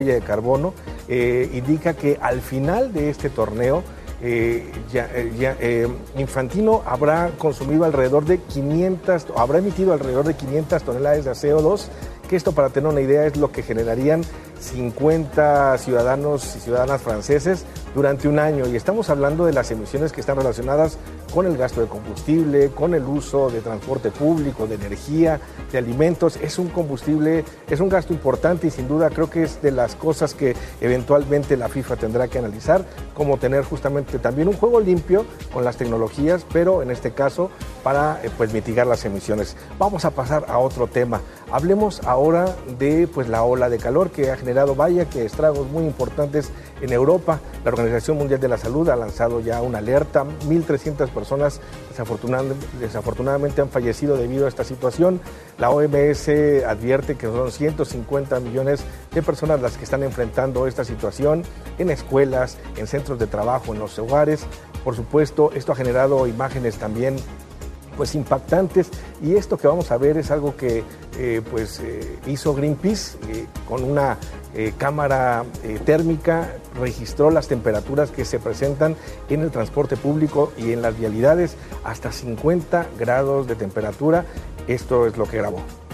huella de carbono, indica que al final de este torneo Infantino habrá consumido alrededor de 500, habrá emitido alrededor de 500 toneladas de CO2, que esto, para tener una idea, es lo que generarían 50 ciudadanos y ciudadanas franceses durante un año. Y estamos hablando de las emisiones que están relacionadas con el gasto de combustible, con el uso de transporte público, de energía, de alimentos. Es un combustible, es un gasto importante y sin duda creo que es de las cosas que eventualmente la FIFA tendrá que analizar, como tener justamente también un juego limpio con las tecnologías, pero en este caso para mitigar las emisiones. Vamos a pasar a otro tema. Hablemos ahora de la ola de calor que ha generado, que estragos muy importantes en Europa. La Organización Mundial de la Salud ha lanzado ya una alerta. 1.300 personas desafortunadamente han fallecido debido a esta situación. La OMS advierte que son 150 millones de personas las que están enfrentando esta situación en escuelas, en centros de trabajo, en los hogares. Por supuesto, esto ha generado imágenes también impactantes, y esto que vamos a ver es algo que hizo Greenpeace con una cámara térmica. Registró las temperaturas que se presentan en el transporte público y en las vialidades, hasta 50 grados de temperatura. Esto es lo que grabó.